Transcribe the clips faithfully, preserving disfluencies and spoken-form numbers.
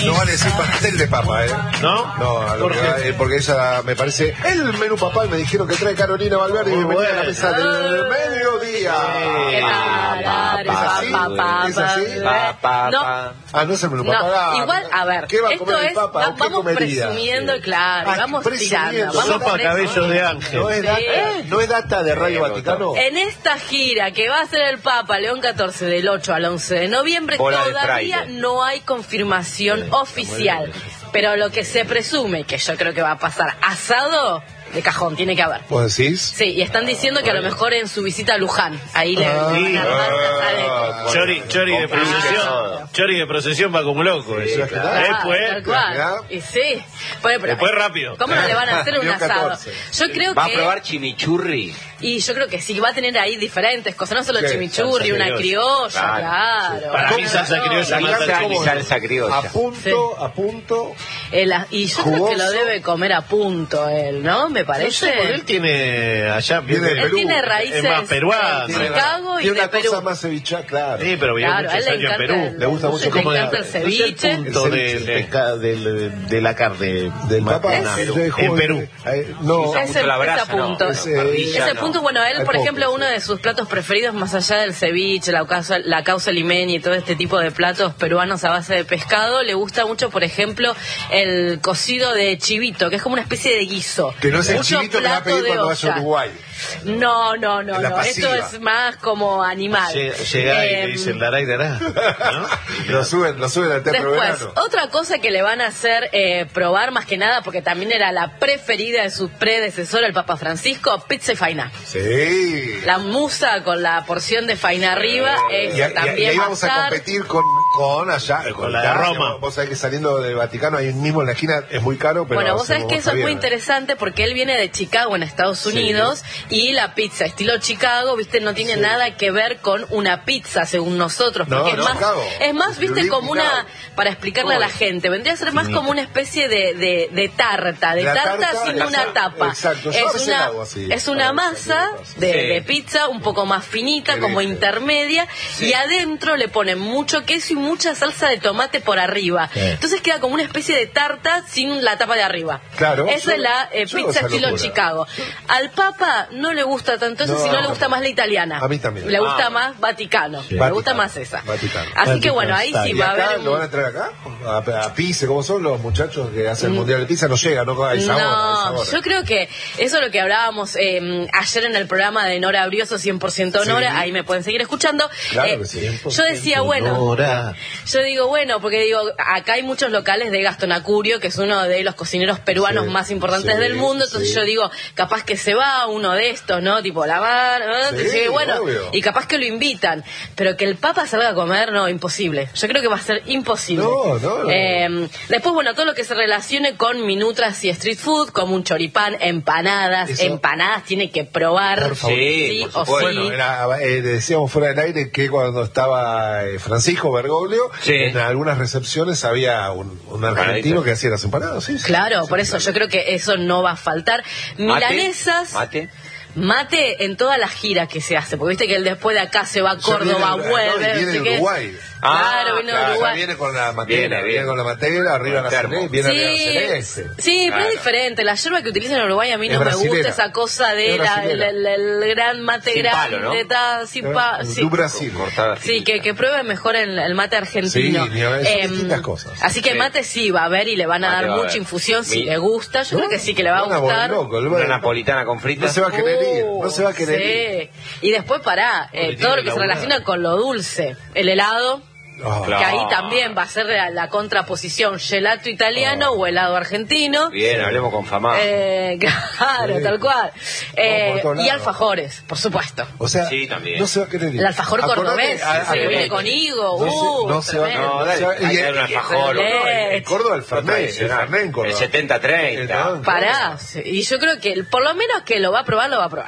No vale decir pastel de papa, ¿eh? ¿No? No, a lo ¿Por que qué? va, eh, porque ella me parece el menú papal. Me dijeron que trae Carolina Valverde y Muy bienvenida a la bueno. mesa del mediodía. Eh, ¿Es así? ¿Es así? No. Ah, no es el menú No, papal. Ah, igual, a ver, ¿qué va a esto comer el es, papa? va- ¿O qué vamos comería? presumiendo, claro, Ah, vamos presumiendo. tirando. Vamos Sopa presumiendo. cabello de ángel. ¿No es, data, Sí. ¿No es data de Radio Eh, Sí, Vaticano? En esta gira que va a hacer el Papa León catorce del ocho al once de noviembre, Bola de todavía fraile. no hay confirmación oficial. Pero lo que se presume, que yo creo que va a pasar, asado de cajón, tiene que haber. ¿Vos decís? Sí, y están diciendo que a lo mejor en su visita a Luján, ahí le Ah, van a armar ah, asado. Chori, chori de Complique procesión. todo. Chori de procesión va como loco. Sí, eso. claro. Después, Tal cual. claro. Y sí. Pues, pero- Después rápido. ¿Cómo no le van a hacer un León asado? catorce. Yo creo ¿Va a que... probar chimichurri? Y yo creo que sí, va a tener ahí diferentes cosas, no solo ¿Qué? chimichurri, Salsa una criolla, criolla. claro. Para mí salsa No, criolla La mata salsa al y chimichurri. salsa criolla. A punto, a punto. El a- y yo creo que Jugoso. lo debe comer a punto él, ¿no? Me No sé, porque parece. él tiene allá, Viene de viene- Él Perú. tiene raíces Es más peruano. de Tiene- Chicago y tiene de una Perú. cosa más ceviche, claro. Sí, pero vivió Claro, a él muchos le años en encanta Perú. el- Le gusta mucho le como encanta de- el ceviche. El punto El de, ceviche. pesca- del- de la carne Del Papa en, es- en Perú. Eh, no, Ese, Mucho la brasa, ese punto. no, Ese- parrilla, Ese no. punto, bueno, él, Hay por poco, ejemplo, sí. uno de sus platos preferidos, más allá del ceviche, la causa, la causa limeña y todo este tipo de platos peruanos a base de pescado, le gusta mucho, por ejemplo, el cocido de chivito, que es como una especie de guiso. que no es el Mucho chivito que va a plato pedir de cuando vaya a olla. Uruguay. No, no, no, La no. pasiva. Esto es más como animal. Lle- Llega y Em, le dicen dará y dará. ¿no? Lo suben, lo suben al teatro Después, verano. otra cosa que le van a hacer eh, probar más que nada, porque también era la preferida de su predecesor, el Papa Francisco, pizza y faina. Sí. La musa con la porción de faina arriba, Y, eso y- y también ahí va a vamos a estar. competir con, con allá, con, la de Italia. Roma. Vos sabés que saliendo del Vaticano, ahí mismo en la esquina, es muy caro, pero... Bueno, vos sabés hacemos que eso es muy bien. interesante porque él viene de Chicago, en Estados Unidos, y la pizza estilo Chicago, viste, no tiene Sí. nada que ver con una pizza, según nosotros, No, porque no, es más, Chicago. es más, viste, Live como Chicago. una, para explicarle a la gente, vendría a ser más como una especie de, de, de tarta, de La tarta, tarta, sin la una tarta, tapa. exacto, yo a Es veces una, hago así, es una para masa que de, Sí. de pizza un poco más finita, como Hereje. intermedia, y adentro le ponen mucho queso y mucha salsa de tomate por arriba. Entonces queda como una especie de tarta sin la tapa de arriba. Claro, Esa yo- es la eh, yo hago pizza esa estilo locura. Chicago. Al Papa no le gusta tanto eso, No, sino le no. gusta más la italiana. A mí también. Le gusta Ah. más Vaticano. Le Vaticano. gusta más esa. Vaticano. Así que Vaticano bueno, ahí style. sí ¿Y va a acá haber... lo van a un- traer acá? A, a Pise, ¿cómo son los muchachos que hacen el Mundial de Pizza? No llega, no hay sabor. hay No, sabor. yo creo que eso es lo que hablábamos eh, ayer en el programa de Nora Brioso, cien por ciento Nora, Sí. ahí me pueden seguir escuchando. Claro Eh, que sí. yo decía, bueno, Nora. yo digo, bueno, porque digo, acá hay muchos locales de Gastón Acurio, que es uno de los cocineros peruanos Sí, más importantes sí, del mundo, entonces sí. yo digo, capaz que se va uno de estos, ¿no? Tipo la mar, ¿no? Sí, Entonces, bueno, obvio. y capaz que lo invitan, pero que el Papa salga a comer, no, imposible. Yo creo que va a ser imposible. No, no, no. Eh, después, bueno, todo lo que se relacione con minutras y street food, como un choripán, empanadas, Eso- empanadas tiene que probar, Por favor. Sí, por o supuesto. sí. Bueno, era, eh, decíamos fuera del aire que cuando estaba eh, Francisco Bergoglio, Sí. en algunas recepciones había un, un argentino que hacía las empanadas. Sí, sí, Claro, sí, por sí, eso claro. yo creo que eso no va a faltar. Milanesas, Mate. mate en todas las giras que se hace, porque viste que él después de acá se va a Ya Córdoba, viene- vuelve, no, y no viene sé de qué. Uruguay. Claro, viene de claro, Uruguay. Viene con la matera, Viene, viene, viene. con la matera, arriba la Termo. celeste, viene arriba la Sí, celeste. sí, pero Claro. es diferente. La yerba que utilizan en Uruguay a mí Es no me brasilera. gusta esa cosa de Es la- el, brasilera. el- el gran mate Sin grande, palo, ¿no? ta, sin Eh, pa- du sí. Brasil. Cortada Sí, que, que pruebe mejor el, el mate argentino. Sí, ni a ver, son Em, distintas cosas. Así que Sí. mate sí va a ver y le van a Mate dar va a mucha ver. infusión si Mi- le gusta. Yo No, creo que sí que le va a van gustar. volver loco, el- Una napolitana con No fritas. se va a querer ir, Uh, no se va a querer ir. sí. Y después pará, eh, Porque todo lo tiene que se laburada. relaciona con lo dulce. El helado, Ah, Claro. que ahí también va a ser la, la contraposición, gelato italiano o helado argentino. Bien, hablemos con Famá. Eh, claro, Sí. tal cual. Eh, por todos y lados. alfajores, por supuesto. O sea, Sí, también. no se va a querer ir. El alfajor Acordate, cordobés, a- ese que acordate. viene con higo, No se- uh, no se va a tremendo. No, dale, O sea, hay que y- dar un alfajor. Fernet. ¿no? En Córdoba el Lo Fernet, el tradicional. Fernet en Córdoba. El setenta treinta. Eh, no, Pará, y yo creo que el- por lo menos que lo va a probar, lo va a probar.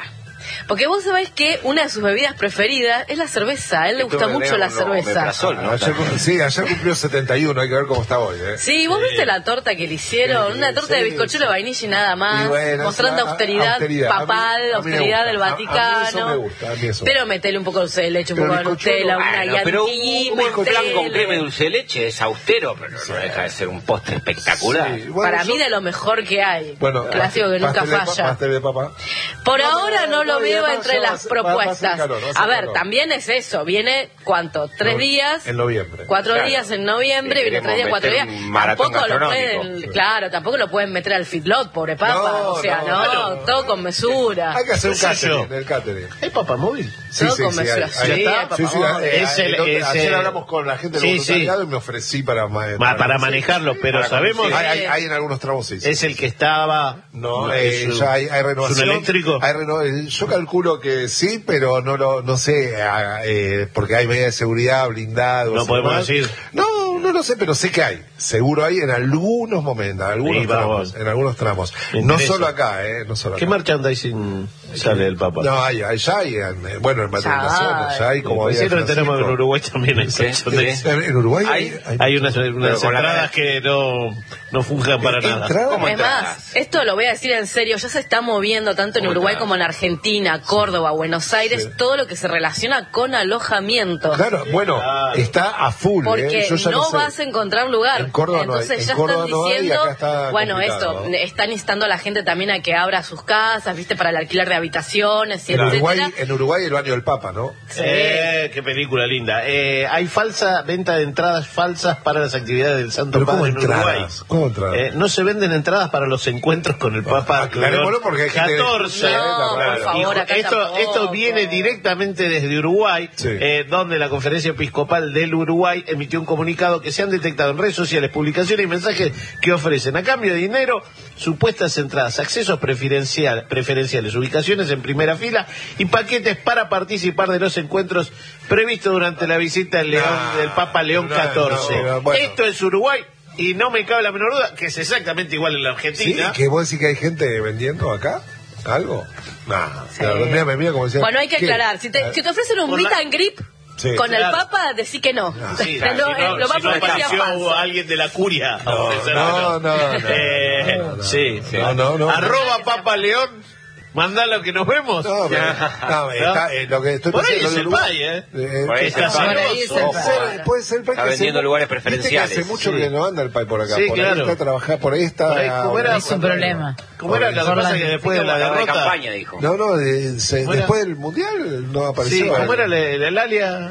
Porque vos sabés que una de sus bebidas preferidas es la cerveza. A él le gusta Esto me mucho la leo, no, cerveza. omeprazol, ¿no? Ayer, sí, ayer cumplió setenta y uno, hay que ver cómo está hoy. ¿eh? Sí, vos viste la torta que le hicieron, Sí, una torta sí, de bizcochuelo sí. de vainilla y nada más, Y bueno, mostrando a- a- austeridad, austeridad. papal, A mí- a mí me austeridad gusta. del A- a mí Vaticano. eso me gusta, a mí eso. Pero metele un poco de dulce de leche, un Pero poco de el bizcochuelo, Nutella, una Bueno, pero un, yanqui, un buen plan con metele. crema y dulce de leche es austero, pero no deja de ser un postre espectacular. Sí, bueno, Para yo- mí de lo mejor que hay. Bueno, Clásico que nunca pastel de pa- falla. pastel de papa. Por No, ahora no, no, lo no, y veo además entre ya va a las ser- va- va a ser propuestas. calor, va a ser A ver, calor. también es eso. Viene, ¿cuánto? ¿Tres No, días? en noviembre. Cuatro Claro. días en noviembre, Sí, viene tres días, queremos cuatro meter días. un maratón Tampoco lo gastronómico. pueden, Sí. claro, tampoco lo pueden meter al feedlot, pobre papa. No, o sea, no, no, claro. todo con mesura. Hay que hacer un ¿Qué sé catering, yo? el catering. ¿Hay papa móvil? Sí, Todo sí, con sí, mesura. ahí- Sí, ahí está. papá, Sí, sí, vamos. eh, Es el- entonces, es ayer el- hablamos con la gente del Sí, sí. voluntariado y me ofrecí para... ma- Ma- para manejarlo, pero Para sabemos conducir. Hay, hay, hay en algunos tramos, sí. sí. es el que estaba. No, es eh, un- ya hay, hay renovación. ¿Es un eléctrico? Hay reno- eh, yo calculo que sí, pero no lo no sé, ah, eh, porque hay medidas de seguridad, blindados. No y podemos demás. decir. No, no lo sé, pero sé que hay. Seguro hay en algunos momentos, en algunos Sí, tramos. vamos. En algunos tramos. Me No interesa. solo acá, ¿eh? No solo ¿Qué acá. merchandising sale del papa? No, hay, hay, ya hay, en, eh, bueno, en Madrid Ya Nacional, hay. ya hay como Pues había sí, lo tenemos en Francisco. Uruguay también. Hay Sí, merchandising. sí. En, en Uruguay Hay- hay, hay- Hay unas, unas Pero con la- entradas que no, no funjan para nada. entrada. ¿Cómo Es entradas? más, esto lo voy a decir en serio, ya se está moviendo tanto en ¿Cómo Uruguay entradas? como en Argentina, Córdoba, Buenos Aires, Sí. todo lo que se relaciona con alojamiento. Claro, bueno, Claro. está a full. Porque ¿eh? Yo ya no lo sé. vas a encontrar lugar. En Córdoba no hay. Entonces En ya Córdoba están no hay y diciendo, acá está bueno, complicado, esto, ¿no? están instando a la gente también a que abra sus casas, viste, para el alquiler de habitaciones y En Uruguay, etcétera. en Uruguay el baño del Papa, ¿no? Eh, qué película linda. Eh, hay falsa venta de entradas falsas para las actividades del Santo Pero ¿cómo Padre en Uruguay. entradas? ¿Cómo entradas? Eh, no se venden entradas para los encuentros con el Papa. Aclarémoslo porque hay gente- catorce. No, por favor, Y acá esto, tampoco. esto viene directamente desde Uruguay, Sí. eh, donde la Conferencia Episcopal del Uruguay emitió un comunicado que se han detectado en redes sociales publicaciones y mensajes que ofrecen a cambio de dinero supuestas entradas, accesos preferencial, preferenciales, ubicaciones en primera fila y paquetes para participar de los encuentros previstos durante la visita del, León, No, del Papa León no, catorce. no, bueno. Esto es Uruguay y no me cabe la menor duda que es exactamente igual en la ¿Sí? Argentina. ¿Que vos decís que hay gente vendiendo acá? ¿Algo? No, Sí. mira, mira, como decía. Bueno, hay que ¿qué? aclarar, si te, si te ofrecen un Por meet la- and grip Sí. con Claro. el Papa, decí que no. Sí, Pero claro, no, si eh, no, lo si más no probable es que sea apareció falso. alguien de la curia. a No, ofrecer no, algo. no, no, Eh, no, no, sí, sí. no, no, no. Arroba Papa León, mandalo que nos vemos. No, pero- no, está, eh, lo que estoy Por ahí pensando es de el Uruguay- país, ¿eh? Eh, Por ahí que es el está país. Por ahí es el sabroso. país. Puede ser- Puede ser el país Está que vendiendo hace- lugares viste que preferenciales. hace mucho Sí. que no anda el país por acá. Sí, por claro. ahí está a trabajar, por ahí está. Por ahí, ¿cómo era? Es un problema. ¿Cómo era? Lo que pasa es que después de la de derrota... campaña, dijo. No, no, de- se- ¿Cómo era? después del mundial no apareció. Sí, ¿cómo el- era el, el alia?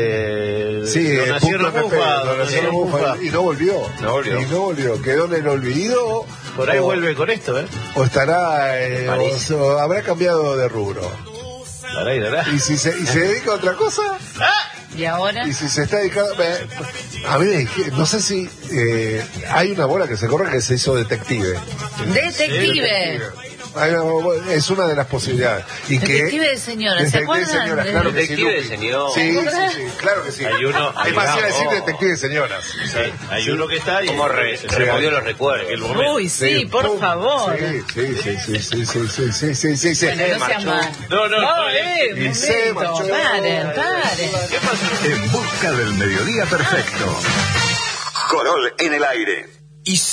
Este, Sí, eh, donación punto F P, Mufa, donación donación Mufa, Mufa. y no volvió. No volvió. Y no volvió. Quedó en el olvido. Por ahí o, vuelve con esto, ¿eh? O estará. eh, Parece. o, o habrá cambiado de rubro. Lará y lará. Y si se, y se dedica a otra cosa. Y ahora, Y si se está dedicando. eh, A mí me dije- no sé si. eh, hay una bola que se corre que se hizo detective. detective. Hay una- es una de las posibilidades. Y que, Detective de señoras, ¿se Detective de acuerdan? señoras, claro que sí, Detective de Lupi. señor. Sí, sí, sí, claro que sí. Hay uno- Es más, iba a decir Oh. detective de señoras. Sí, hay uno que está y... Como re, removió los recuerdos. El momento. Uy, sí, por pum. favor. Sí, sí, sí, sí, sí, sí, sí, sí, sí, sí, sí. Bueno, no sea mal. No, no, No, no, eh, y un se momento, marchó. paren, paren. ¿Qué pasó? En busca del mediodía perfecto. Corol en el aire. Y